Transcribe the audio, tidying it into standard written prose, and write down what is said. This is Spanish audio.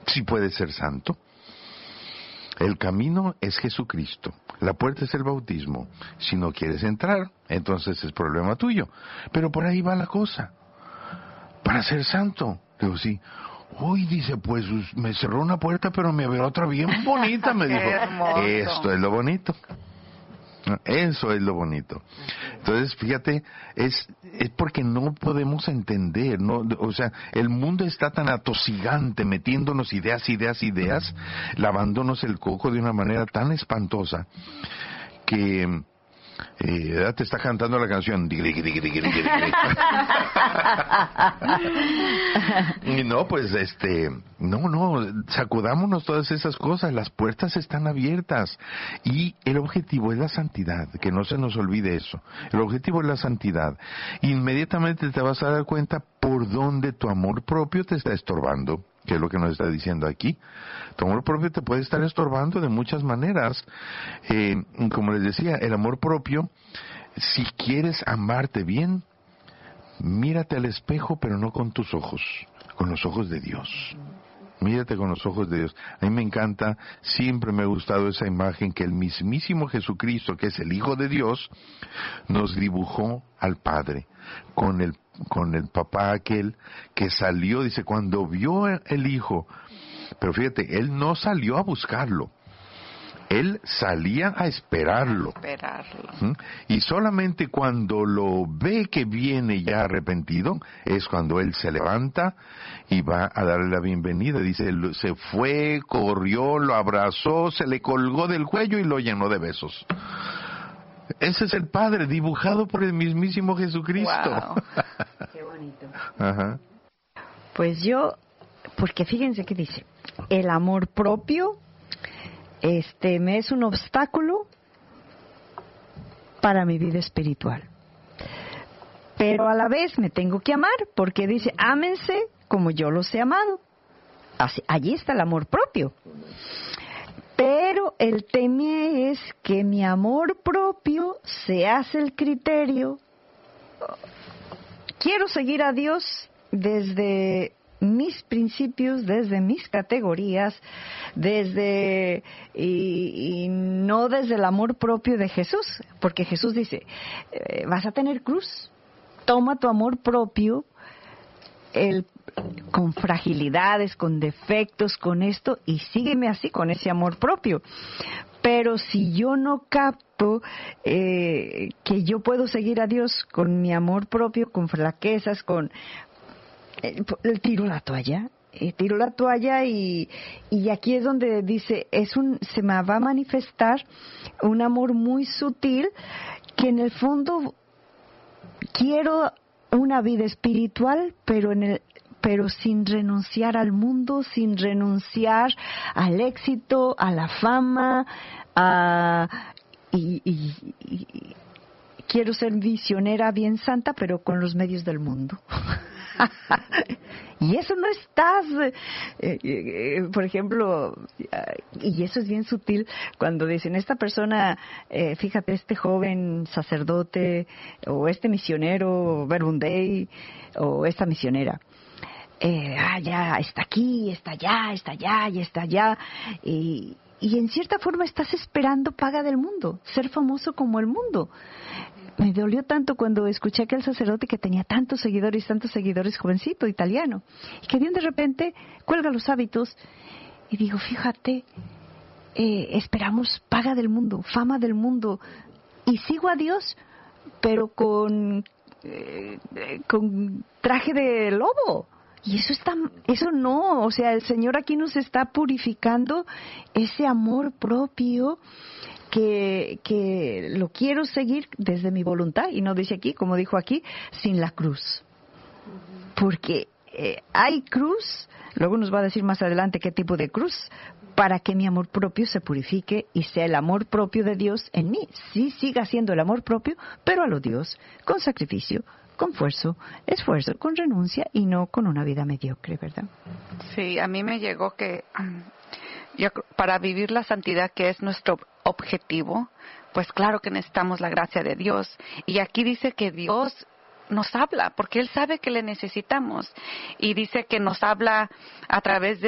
sí puedes ser santo. El camino es Jesucristo. La puerta es el bautismo. Si no quieres entrar, entonces es problema tuyo. Pero por ahí va la cosa. Para ser santo. Digo, sí. Uy, dice, pues me cerró una puerta, pero me abrió otra bien bonita, me dijo. Esto es lo bonito. Eso es lo bonito. Entonces, fíjate, es porque no podemos entender, ¿no? O sea, el mundo está tan atosigante, metiéndonos ideas, lavándonos el coco de una manera tan espantosa que te está cantando la canción. Y no, pues sacudámonos todas esas cosas, las puertas están abiertas y el objetivo es la santidad, que no se nos olvide eso. El objetivo es la santidad. Inmediatamente te vas a dar cuenta por dónde tu amor propio te está estorbando, que es lo que nos está diciendo aquí. Tu amor propio te puede estar estorbando de muchas maneras. Como les decía, el amor propio, si quieres amarte bien, mírate al espejo, pero no con tus ojos, con los ojos de Dios. Mírate con los ojos de Dios. A mí me encanta, siempre me ha gustado esa imagen que el mismísimo Jesucristo, que es el Hijo de Dios, nos dibujó al Padre, con el papá aquel que salió, dice, cuando vio el Hijo, pero fíjate, él no salió a buscarlo, él salía a esperarlo. Y solamente cuando lo ve que viene ya arrepentido, es cuando él se levanta y va a darle la bienvenida. Dice, se fue, corrió, lo abrazó, se le colgó del cuello y lo llenó de besos. Ese es el Padre, dibujado por el mismísimo Jesucristo. Wow. Qué bonito. Ajá. Pues porque fíjense que dice, el amor propio me es un obstáculo para mi vida espiritual. Pero a la vez me tengo que amar, porque dice, ámense como yo los he amado. Allí está el amor propio. Pero el tema es que mi amor propio se hace el criterio. Quiero seguir a Dios desde mis principios, desde mis categorías, y no desde el amor propio de Jesús, porque Jesús dice, vas a tener cruz, toma tu amor propio, con fragilidades, con defectos, con esto, y sígueme así, con ese amor propio. Pero si yo no capto que yo puedo seguir a Dios con mi amor propio, con flaquezas, tiro la toalla y aquí es donde dice, se me va a manifestar un amor muy sutil que en el fondo quiero una vida espiritual, pero sin renunciar al mundo, sin renunciar al éxito, a la fama, y quiero ser misionera bien santa, pero con los medios del mundo. Y eso no estás, por ejemplo, y eso es bien sutil cuando dicen, esta persona, fíjate, este joven sacerdote, o este misionero, Verbundey, o esta misionera, ya está aquí, está allá, está allá y está allá, y en cierta forma estás esperando paga del mundo, ser famoso como el mundo. Me dolió tanto cuando escuché a aquel sacerdote que tenía tantos seguidores, jovencito, italiano, y que de repente cuelga los hábitos y digo, fíjate, esperamos paga del mundo, fama del mundo, y sigo a Dios, pero con traje de lobo. Y eso no, o sea, el Señor aquí nos está purificando ese amor propio que lo quiero seguir desde mi voluntad, y no dice aquí, como dijo aquí, sin la cruz. Porque hay cruz, luego nos va a decir más adelante qué tipo de cruz, para que mi amor propio se purifique y sea el amor propio de Dios en mí. Sí, siga siendo el amor propio, pero a lo Dios, con sacrificio, con esfuerzo, con renuncia y no con una vida mediocre, ¿verdad? Sí, a mí me llegó que para vivir la santidad, que es nuestro objetivo, pues claro que necesitamos la gracia de Dios. Y aquí dice que Dios nos habla, porque Él sabe que le necesitamos. Y dice que nos habla a través de